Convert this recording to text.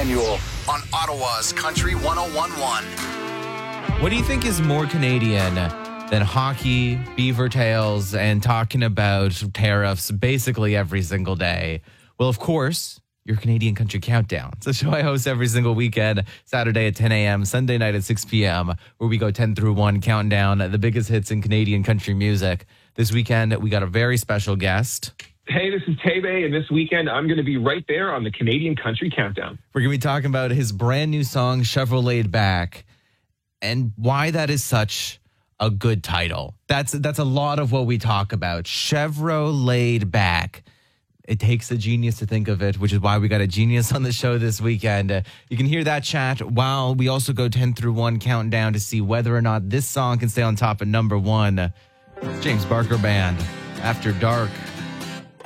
Manuel on Ottawa's Country 101.1. What do you think is more Canadian than hockey, beaver tails, and talking about tariffs basically every single day? Well, of course, your Canadian Country Countdown. It's a show I host every single weekend, Saturday at 10 a.m., Sunday night at 6 p.m., where we go 10 through 1, counting down the biggest hits in Canadian country music. This weekend, we got a very special guest. Hey, this is Tebe, and this weekend I'm going to be right there on the Canadian Country Countdown. We're going to be talking about his brand new song, Chevrolet Back, and why that is such a good title. That's a lot of what we talk about. Chevrolet Back. It takes a genius to think of it, which is why we got a genius on the show this weekend. You can hear that chat while we also go 10 through 1 countdown to see whether or not this song can stay on top at number 1. James Barker Band, After Dark.